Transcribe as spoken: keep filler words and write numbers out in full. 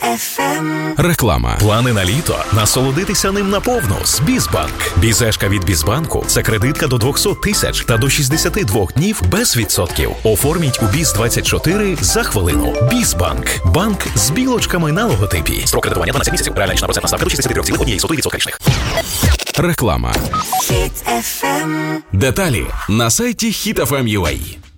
еф ем. Реклама. Плани на літо? Насолодитися ним наповну з Бізбанк. Бізешка від Бізбанку – це кредитка до двісті тисяч та до шістдесят два днів без відсотків. Оформіть у Біз двадцять чотири за хвилину. Бізбанк. Банк з білочками на логотипі. Строк кредитування дванадцять місяців. Реальна річна процентна ставка до шістдесят три цілих одна сотих відсотка річних. Реклама. Хіт еф ем. Деталі на сайті хіт еф ем крапка ю а.